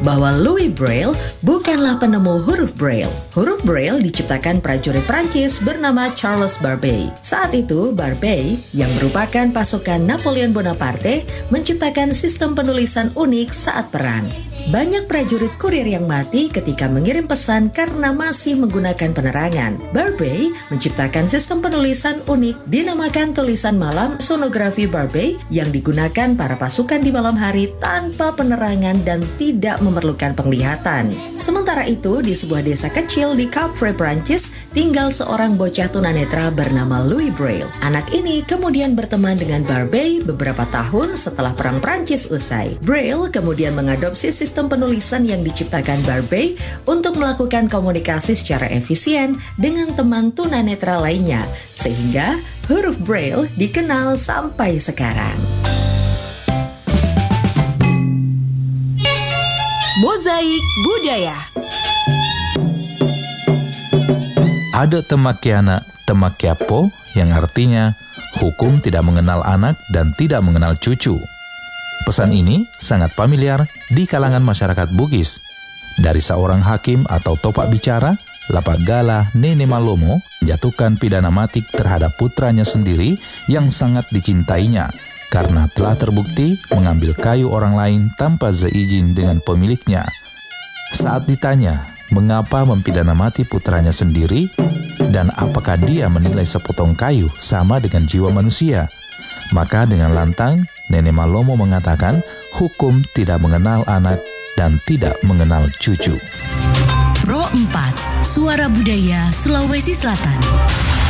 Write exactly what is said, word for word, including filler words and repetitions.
bahwa Louis Braille bukanlah penemu huruf Braille. Huruf Braille diciptakan prajurit Prancis bernama Charles Barbey. Saat itu, Barbey, yang merupakan pasukan Napoleon Bonaparte, menciptakan sistem penulisan unik saat perang. Banyak prajurit kurir yang mati ketika mengirim pesan karena masih menggunakan penerangan. Barbey menciptakan sistem penulisan unik dinamakan tulisan malam sonografi Barbey yang digunakan para pasukan di malam hari tanpa penerangan dan tidak memerlukan penglihatan. Sementara itu, di sebuah desa kecil di Capre, Prancis, tinggal seorang bocah tunanetra bernama Louis Braille. Anak ini kemudian berteman dengan Barbey beberapa tahun setelah Perang Prancis usai. Braille kemudian mengadopsi sistem penulisan yang diciptakan Barbey untuk melakukan komunikasi secara efisien dengan teman tunanetra lainnya, sehingga huruf Braille dikenal sampai sekarang. Mozaik Budaya. Ada temakiana temakiapo yang artinya hukum tidak mengenal anak dan tidak mengenal cucu. Pesan ini sangat familiar di kalangan masyarakat Bugis. Dari seorang hakim atau topak bicara, Lapagala Nene Malomo menjatuhkan pidana mati terhadap putranya sendiri yang sangat dicintainya karena telah terbukti mengambil kayu orang lain tanpa seizin dengan pemiliknya. Saat ditanya mengapa mempidana mati putranya sendiri dan apakah dia menilai sepotong kayu sama dengan jiwa manusia, maka dengan lantang Nene Malomo mengatakan hukum tidak mengenal anak dan tidak mengenal cucu. Pro empat, Suara Budaya Sulawesi Selatan.